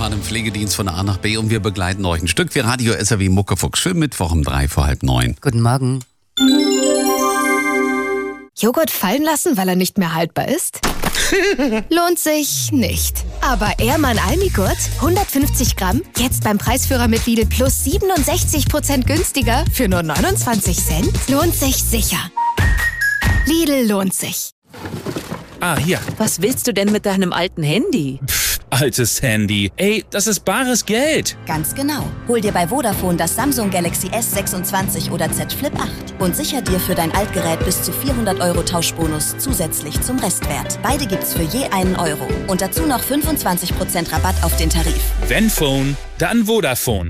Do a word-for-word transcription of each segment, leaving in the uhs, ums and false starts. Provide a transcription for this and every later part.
gerade im Pflegedienst von A nach B und wir begleiten euch ein Stück wie Radio S R W Muckefuchs. Schön Mittwoch um drei vor halb neun. Guten Morgen. Joghurt fallen lassen, weil er nicht mehr haltbar ist? Lohnt sich nicht. Aber Ehrmann Almigurt, hundertfünfzig Gramm, jetzt beim Preisführer mit Lidl Plus siebenundsechzig Prozent günstiger für nur neunundzwanzig Cent? Lohnt sich sicher. Lidl lohnt sich. Ah, hier. Was willst du denn mit deinem alten Handy? Pff, altes Handy. Ey, das ist bares Geld. Ganz genau. Hol dir bei Vodafone das Samsung Galaxy S sechsundzwanzig oder Z Flip acht und sicher dir für dein Altgerät bis zu vierhundert Euro Tauschbonus zusätzlich zum Restwert. Beide gibt's für je einen Euro. Und dazu noch fünfundzwanzig Prozent Rabatt auf den Tarif. Wenn Phone, dann Vodafone.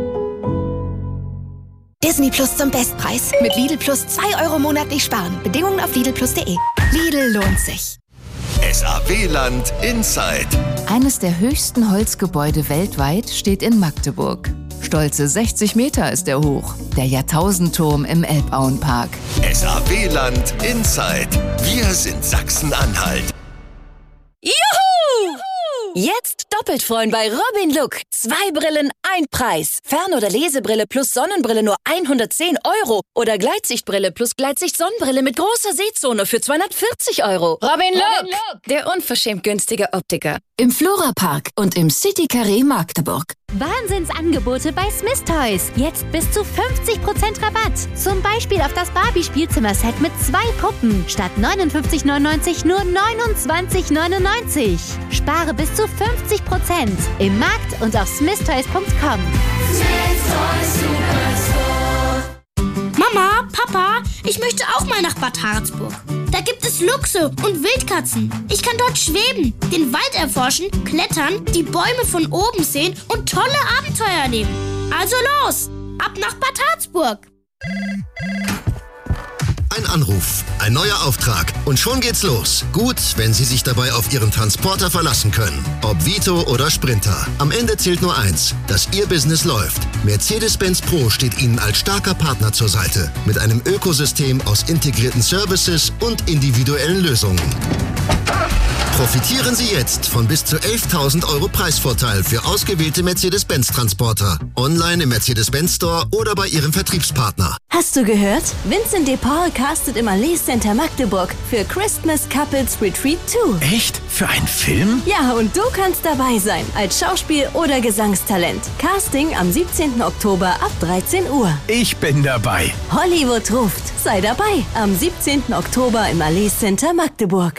Disney Plus zum Bestpreis. Mit Lidl Plus zwei Euro monatlich sparen. Bedingungen auf lidl plus punkt de. Lidl lohnt sich. S A W-Land Inside. Eines der höchsten Holzgebäude weltweit steht in Magdeburg. Stolze sechzig Meter ist er hoch. Der Jahrtausendturm im Elbauenpark. S A W-Land Inside. Wir sind Sachsen-Anhalt. Juhu! Jetzt doppelt freuen bei Robin Look. Zwei Brillen, ein Preis. Fern- oder Lesebrille plus Sonnenbrille nur hundertzehn Euro. Oder Gleitsichtbrille plus Gleitsicht-Sonnenbrille mit großer Sehzone für zweihundertvierzig Euro. Robin Look, der unverschämt günstige Optiker. Im Florapark und im City Carré Magdeburg. Wahnsinnsangebote bei Smith Toys. Jetzt bis zu fünfzig Prozent Rabatt. Zum Beispiel auf das Barbie-Spielzimmer-Set mit zwei Puppen. Statt neunundfünfzig neunundneunzig nur neunundzwanzig neunundneunzig. Spare bis zu fünfzig Prozent im Markt und auf smith toys punkt com. Mama, Papa, ich möchte auch mal nach Bad Harzburg. Da gibt es Luchse und Wildkatzen. Ich kann dort schweben, den Wald erforschen, klettern, die Bäume von oben sehen und tolle Abenteuer erleben. Also los, ab nach Bad Harzburg. Ein Anruf, ein neuer Auftrag und schon geht's los. Gut, wenn Sie sich dabei auf Ihren Transporter verlassen können. Ob Vito oder Sprinter. Am Ende zählt nur eins, dass Ihr Business läuft. Mercedes-Benz Pro steht Ihnen als starker Partner zur Seite. Mit einem Ökosystem aus integrierten Services und individuellen Lösungen. Profitieren Sie jetzt von bis zu elftausend Euro Preisvorteil für ausgewählte Mercedes-Benz-Transporter. Online im Mercedes-Benz Store oder bei Ihrem Vertriebspartner. Hast du gehört? Vincent de Paul castet im Allee Center Magdeburg für Christmas Couples Retreat zwei. Echt? Für einen Film? Ja, und du kannst dabei sein, als Schauspiel- oder Gesangstalent. Casting am siebzehnten Oktober ab dreizehn Uhr. Ich bin dabei. Hollywood ruft. Sei dabei am siebzehnten Oktober im Allee Center Magdeburg.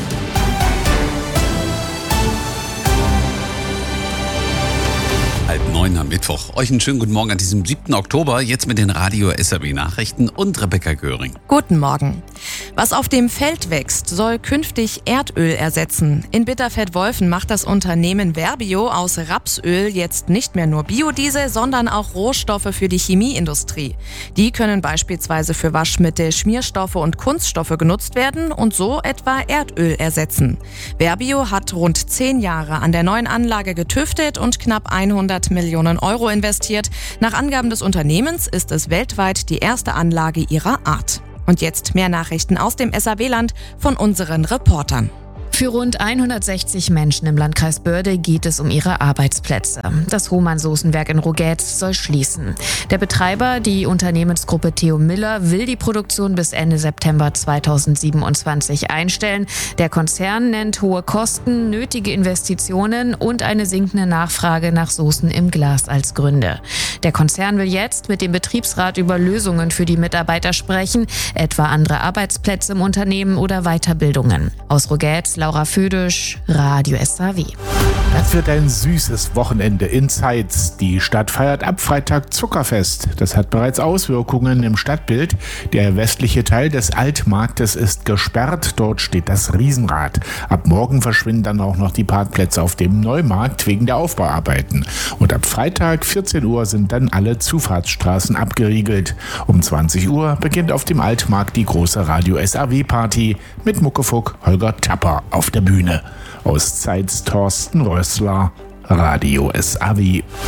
Halb neun am Mittwoch. Euch einen schönen guten Morgen an diesem siebten Oktober. Jetzt mit den Radio S R W Nachrichten und Rebecca Göring. Guten Morgen. Was auf dem Feld wächst, soll künftig Erdöl ersetzen. In Bitterfeld-Wolfen macht das Unternehmen Verbio aus Rapsöl jetzt nicht mehr nur Biodiesel, sondern auch Rohstoffe für die Chemieindustrie. Die können beispielsweise für Waschmittel, Schmierstoffe und Kunststoffe genutzt werden und so etwa Erdöl ersetzen. Verbio hat rund zehn Jahre an der neuen Anlage getüftelt und knapp hundert Millionen Euro investiert. Nach Angaben des Unternehmens ist es weltweit die erste Anlage ihrer Art. Und jetzt mehr Nachrichten aus dem S R W-Land von unseren Reportern. Für rund hundertsechzig Menschen im Landkreis Börde geht es um ihre Arbeitsplätze. Das Hohmann-Soßenwerk in Rogetz soll schließen. Der Betreiber, die Unternehmensgruppe Theo Miller, will die Produktion bis Ende September zweitausendsiebenundzwanzig einstellen. Der Konzern nennt hohe Kosten, nötige Investitionen und eine sinkende Nachfrage nach Soßen im Glas als Gründe. Der Konzern will jetzt mit dem Betriebsrat über Lösungen für die Mitarbeiter sprechen, etwa andere Arbeitsplätze im Unternehmen oder Weiterbildungen. Aus Rogetz, Laura Födisch, Radio S R W. Das wird ein süßes Wochenende in Zeitz. Die Stadt feiert ab Freitag Zuckerfest. Das hat bereits Auswirkungen im Stadtbild. Der westliche Teil des Altmarktes ist gesperrt. Dort steht das Riesenrad. Ab morgen verschwinden dann auch noch die Parkplätze auf dem Neumarkt wegen der Aufbauarbeiten. Und ab Freitag vierzehn Uhr sind dann alle Zufahrtsstraßen abgeriegelt. Um zwanzig Uhr beginnt auf dem Altmarkt die große Radio S R W-Party mit Muckefuck Holger Tapper auf der Bühne. Aus Zeitz Thorsten Rössler, Radio S R W.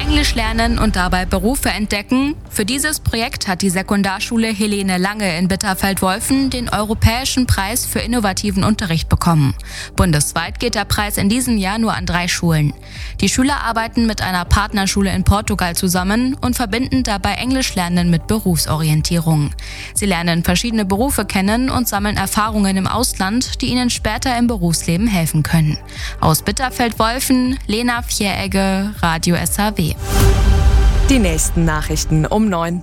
Englisch lernen und dabei Berufe entdecken. Für dieses Projekt hat die Sekundarschule Helene Lange in Bitterfeld-Wolfen den Europäischen Preis für innovativen Unterricht bekommen. Bundesweit geht der Preis in diesem Jahr nur an drei Schulen. Die Schüler arbeiten mit einer Partnerschule in Portugal zusammen und verbinden dabei Englischlernen mit Berufsorientierung. Sie lernen verschiedene Berufe kennen und sammeln Erfahrungen im Ausland, die ihnen später im Berufsleben helfen können. Aus Bitterfeld-Wolfen, Lena Vieregge, Radio S H W. Die nächsten Nachrichten um neun.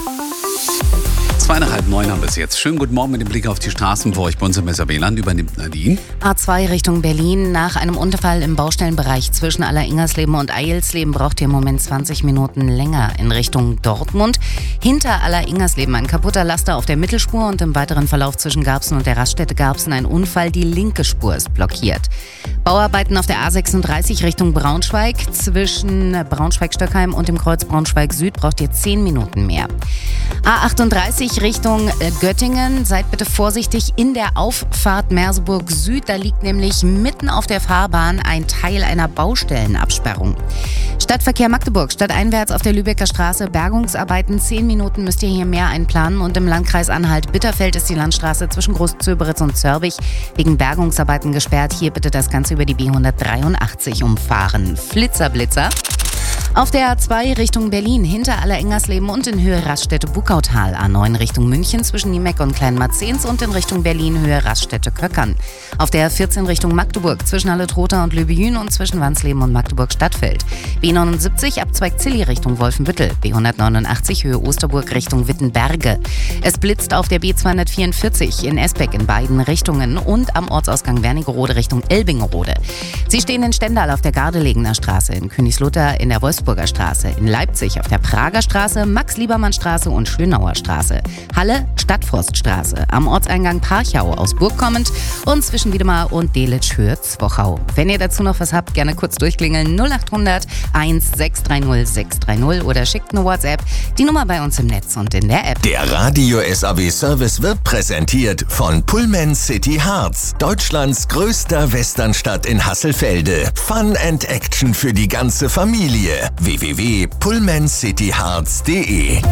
Zwei nach halb neun haben wir es jetzt. Schönen guten Morgen mit dem Blick auf die Straßen vor euch bei uns im S R B-Land. Übernimmt Nadine. A zwei Richtung Berlin. Nach einem Unfall im Baustellenbereich zwischen Alleringsersleben und Eilsleben braucht ihr im Moment zwanzig Minuten länger in Richtung Dortmund. Hinter Alleringsersleben ein kaputter Laster auf der Mittelspur und im weiteren Verlauf zwischen Garbsen und der Raststätte Garbsen ein Unfall. Die linke Spur ist blockiert. Bauarbeiten auf der A sechsunddreißig Richtung Braunschweig. Zwischen Braunschweig-Stöckheim und dem Kreuz Braunschweig Süd braucht ihr zehn Minuten mehr. A achtunddreißig Richtung Göttingen. Seid bitte vorsichtig in der Auffahrt Merseburg Süd. Da liegt nämlich mitten auf der Fahrbahn ein Teil einer Baustellenabsperrung. Stadtverkehr Magdeburg. Stadteinwärts auf der Lübecker Straße. Bergungsarbeiten. Zehn Minuten müsst ihr hier mehr einplanen. Und im Landkreis Anhalt-Bitterfeld ist die Landstraße zwischen Großzöberitz und Zörbich wegen Bergungsarbeiten gesperrt. Hier bitte das Ganze über die B hundertdreiundachtzig umfahren. Flitzerblitzer. Auf der A zwei Richtung Berlin, hinter Alleringsersleben und in Höhe Raststätte-Bukautal. A neun Richtung München zwischen Niemeck und Kleinmarzens und in Richtung Berlin Höhe Raststätte-Köckern. Auf der A vierzehn Richtung Magdeburg zwischen Halle-Trotha und Löbejün und zwischen Wansleben und Magdeburg-Stadtfeld. B neunundsiebzig Abzweig Zilli Richtung Wolfenbüttel. B hundertneunundachtzig Höhe Osterburg Richtung Wittenberge. Es blitzt auf der B zweihundertvierundvierzig in Esbeck in beiden Richtungen und am Ortsausgang Wernigerode Richtung Elbingerode. Sie stehen in Stendal auf der Gardelegener Straße, in Königslutter in der Wolfsburger Straße, in Leipzig auf der Prager Straße, Max-Liebermann-Straße und Schönauer Straße. Halle, Stadtforststraße, am Ortseingang Parchau aus Burg kommend und zwischen Wiedemar und Delitzsch Höhe Zwochau. Wenn ihr dazu noch was habt, gerne kurz durchklingeln null achthundert eins sechs drei null sechs drei null oder schickt eine WhatsApp. Die Nummer bei uns im Netz und in der App. Der Radio S A W Service wird präsentiert von Pullman City Harz, Deutschlands größter Westernstadt in Hasselfelde. Fun and Action für die ganze Familie. w w w punkt pullman city harz punkt d e.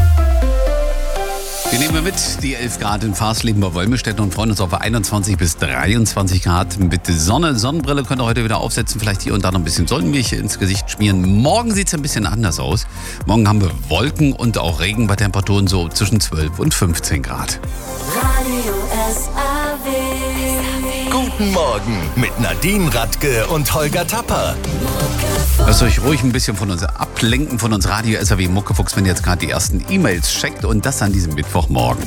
Wir nehmen mit die elf Grad in Farsleben bei Wolmirstedt und freuen uns auf einundzwanzig bis dreiundzwanzig Grad mit Sonne. Sonnenbrille könnt ihr heute wieder aufsetzen, vielleicht hier und da noch ein bisschen Sonnenmilch ins Gesicht schmieren. Morgen sieht es ein bisschen anders aus. Morgen haben wir Wolken und auch Regen bei Temperaturen so zwischen zwölf und fünfzehn Grad. Radio S A W. Guten Morgen mit Nadine Radke und Holger Tapper. Lasst euch ruhig ein bisschen von uns ablenken, von uns Radio S A W Muckefuchs, wenn ihr jetzt gerade die ersten E-Mails checkt und das an diesem Mittwochmorgen.